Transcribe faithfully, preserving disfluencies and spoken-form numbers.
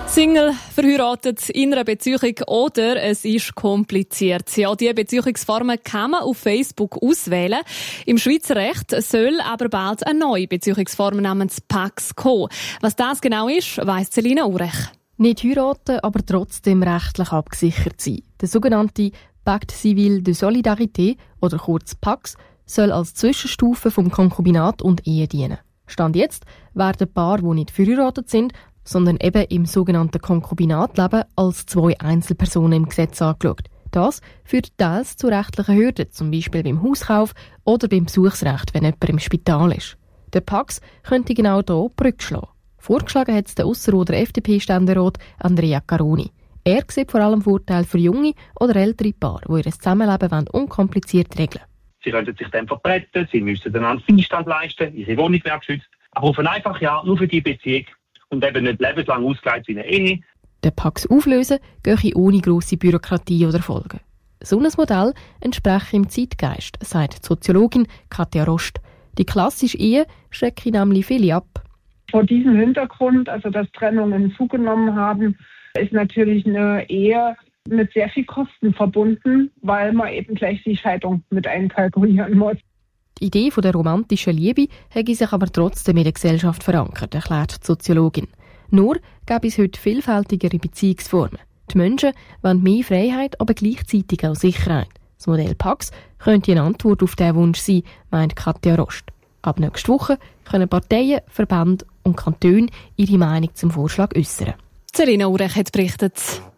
Single, verheiratet, in einer Beziehung oder es ist kompliziert. Ja, diese Beziehungsformen kann man auf Facebook auswählen. Im Schweizer Recht soll aber bald eine neue Beziehungsform namens Pax kommen. Was das genau ist, weiss Selina Urech. Nicht heiraten, aber trotzdem rechtlich abgesichert sein. Der sogenannte Pacte Civil de Solidarité oder kurz Pax soll als Zwischenstufe vom Konkubinat und Ehe dienen. Stand jetzt werden Paare, die nicht verheiratet sind, sondern eben im sogenannten Konkubinat leben, als zwei Einzelpersonen im Gesetz angeschaut. Das führt teils zu rechtlichen Hürden, zum Beispiel beim Hauskauf oder beim Besuchsrecht, wenn jemand im Spital ist. Der Pax könnte genau hier Brücke schlagen. Vorgeschlagen hat es der Ausserrhoder F D P-Ständerat Andrea Caroni. Er sieht vor allem Vorteile für junge oder ältere Paare, die ihr Zusammenleben unkompliziert regeln wollen. Sie könnten sich dann vertreten, sie müssen dann einen Beistand leisten, ihre Wohnung wäre geschützt. Aber auf eine einfache Art, nur für die Beziehung und eben nicht lebenslang ausgelegt wie eine Ehe. Den Pax auflösen gehe ohne grosse Bürokratie oder Folgen. So ein Modell entspreche im Zeitgeist, sagt die Soziologin Katja Rost. Die klassische Ehe schrecke nämlich viele ab. Vor diesem Hintergrund, also dass Trennungen zugenommen haben, ist natürlich eine Ehe mit sehr viel Kosten verbunden, weil man eben gleich die Scheidung mit einkalkulieren muss. Die Idee von der romantischen Liebe hätte sich aber trotzdem in der Gesellschaft verankert, erklärt die Soziologin. Nur gäbe es heute vielfältigere Beziehungsformen. Die Menschen wollen mehr Freiheit, aber gleichzeitig auch Sicherheit. Das Modell Pax könnte eine Antwort auf diesen Wunsch sein, meint Katja Rost. Ab nächster Woche können Parteien, Verbände und Kantone ihre Meinung zum Vorschlag äußern. Selina Urech hat berichtet.